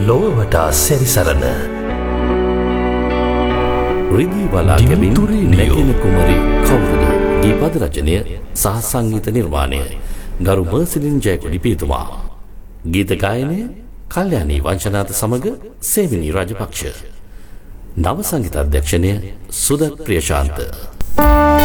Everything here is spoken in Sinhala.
ලොව වටා සැරිසරන රිදී වලා කැබින් නැගෙන කුමරි කවුරුද? ගීපද රචනය සහ සංගීත නිර්මාණය ගරු මර්සිලින් ජයකොඩි පියතුමා. ගීත ගායනය කල්යාණී වංශනාත සමග සේවිනී රාජපක්ෂ. නව සංගීත අධ්‍යක්ෂණය සුදත් ප්‍රියශාන්ත.